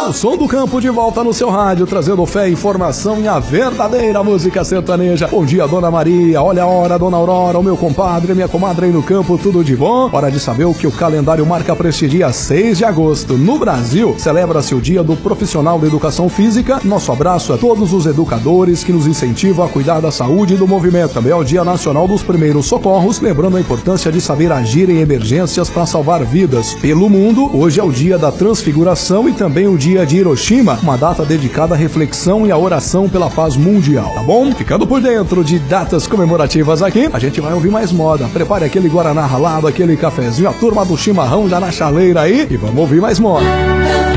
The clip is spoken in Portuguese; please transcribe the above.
O som do campo de volta no seu rádio, trazendo fé, informação e a verdadeira música sertaneja. Bom dia, Dona Maria, olha a hora, Dona Aurora, o meu compadre, minha comadre aí no campo, tudo de bom? Hora de saber o que o calendário marca para este dia 6 de agosto. No Brasil, celebra-se o Dia do Profissional da Educação Física. Nosso abraço a todos os educadores que nos incentivam a cuidar da saúde e do movimento. Também é o Dia Nacional dos Primeiros Socorros, lembrando a importância de saber agir em emergências para salvar vidas. Pelo mundo, hoje é o Dia da Transfiguração e também o Dia de Hiroshima, uma data dedicada à reflexão e à oração pela paz mundial, tá bom? Ficando por dentro de datas comemorativas aqui, a gente vai ouvir mais moda. Prepare aquele guaraná ralado, aquele cafezinho, a turma do chimarrão já na chaleira aí e vamos ouvir mais moda.